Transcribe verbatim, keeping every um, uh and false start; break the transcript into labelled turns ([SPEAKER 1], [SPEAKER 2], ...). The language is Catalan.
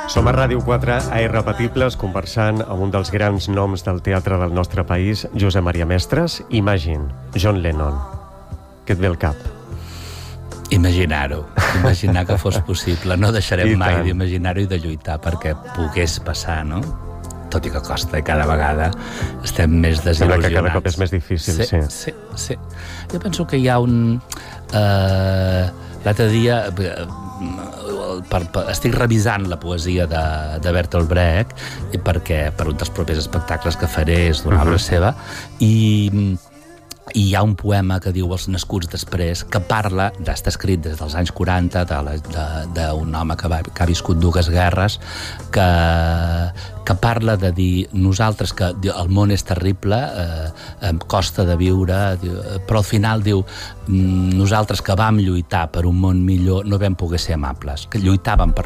[SPEAKER 1] Som a Ràdio quatre, a Irrepetibles, conversant amb un dels grans noms del teatre del nostre país, Josep Maria Mestres. Imagine, John Lennon. Què et ve al cap?
[SPEAKER 2] Imaginar-ho, imaginar que fos possible. No deixarem mai d'imaginar-ho i de lluitar perquè pogués passar, no? Tot i que costa, i cada vegada estem més desil·lusionats.
[SPEAKER 1] Sembla que cada cop és més difícil, sí.
[SPEAKER 2] Sí, sí, sí. Jo penso que hi ha un... Uh, L'altre dia... Per, per, estic revisant la poesia de, de Bertolt Brecht perquè per un dels propers espectacles que faré és d'una obra seva i, i hi ha un poema que diu Els nascuts després, que parla, està escrit des dels anys quaranta d'un home que, va, que ha viscut dues guerres, que, que parla de dir nosaltres, que el món és terrible, eh, em costa de viure, però al final diu nosaltres que vam lluitar per un món millor no vam poder ser amables, que lluitàvem per